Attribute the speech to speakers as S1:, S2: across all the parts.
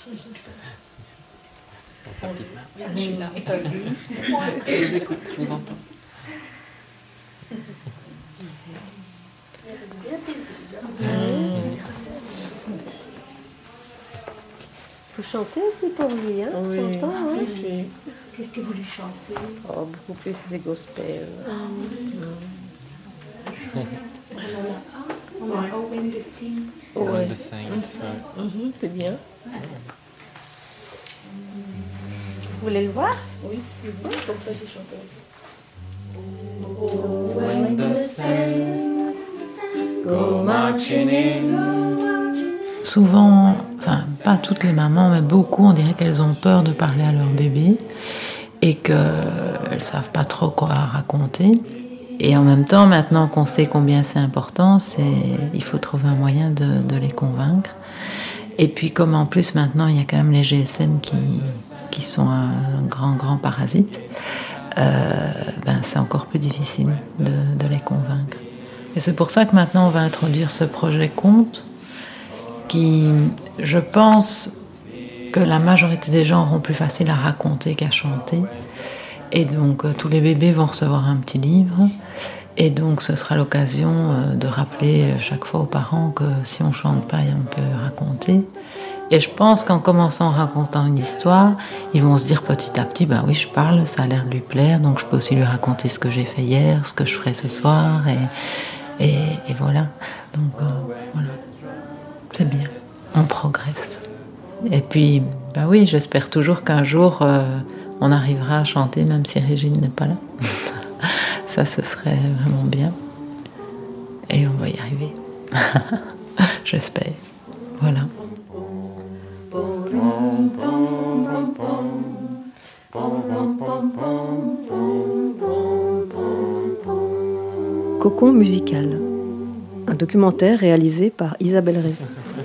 S1: Sa petite main.
S2: Je suis là.
S1: Je vous écoute, je vous entends.
S3: Vous chantez aussi pour lui, hein?
S2: Oui,
S3: J'entends, hein?
S2: si.
S4: Qu'est-ce que vous lui chantez?
S2: Oh, beaucoup plus des gospels.
S4: On a Owen the Sea.
S1: Ouais. The Saints.
S2: C'est bien.
S3: Vous voulez le voir?
S2: Oui, comme ça j'ai chanté.
S1: When the saints go marching in.
S5: Souvent, enfin pas toutes les mamans, mais beaucoup, on dirait qu'elles ont peur de parler à leur bébé et qu'elles ne savent pas trop quoi raconter. Et en même temps, maintenant qu'on sait combien c'est important, il faut trouver un moyen de les convaincre. Et puis comme en plus maintenant, il y a quand même les GSM qui sont un grand parasite, c'est encore plus difficile de les convaincre. Et c'est pour ça que maintenant, on va introduire ce projet Conte, qui, je pense que la majorité des gens auront plus facile à raconter qu'à chanter. Et donc, tous les bébés vont recevoir un petit livre. Et donc, ce sera l'occasion de rappeler chaque fois aux parents que si on ne chante pas, on peut raconter. Et je pense qu'en commençant en racontant une histoire, ils vont se dire petit à petit, oui, je parle, ça a l'air de lui plaire, donc je peux aussi lui raconter ce que j'ai fait hier, ce que je ferai ce soir, et voilà. Donc, voilà. C'est bien, on progresse. Et puis, oui, j'espère toujours qu'un jour, on arrivera à chanter, même si Régine n'est pas là. Ça, ce serait vraiment bien. Et on va y arriver. J'espère. Voilà.
S6: Cocon musical, un documentaire réalisé par Isabelle Ray.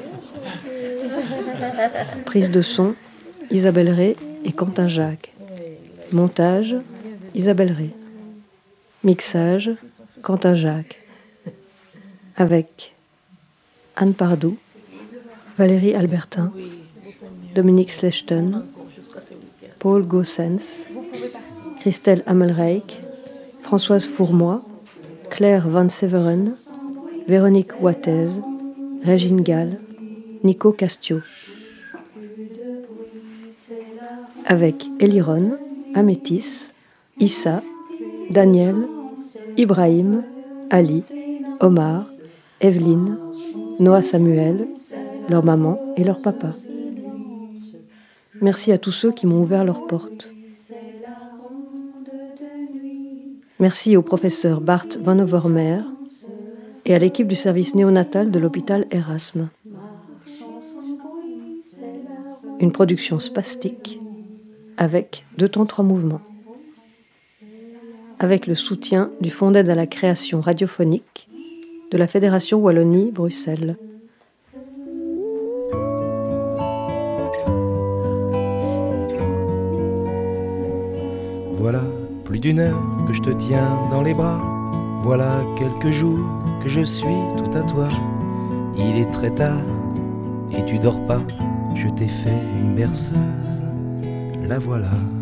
S6: Prise de son, Isabelle Ray et Quentin Jacques. Montage, Isabelle Ray. Mixage, Quentin Jacques. Avec Anne Pardou, Valérie Albertin, Dominique Slechten, Paul Goossens, Christelle Amelreich, Françoise Fourmoy, Claire Van Severen, Véronique Wattez, Régine Gall, Nico Castio. Avec Eliron, Amétis, Issa, Daniel, Ibrahim, Ali, Omar, Evelyne, Noah Samuel, leur maman et leur papa. Merci à tous ceux qui m'ont ouvert leurs portes. Merci au professeur Bart Van Overmeer et à l'équipe du service néonatal de l'hôpital Erasme. Une production spastique avec 2 temps 3 mouvements. Avec le soutien du Fonds d'aide à la création radiophonique de la Fédération Wallonie-Bruxelles.
S7: Voilà plus d'une heure que je te tiens dans les bras. Voilà quelques jours que je suis tout à toi. Il est très tard et tu dors pas. Je t'ai fait une berceuse, la voilà.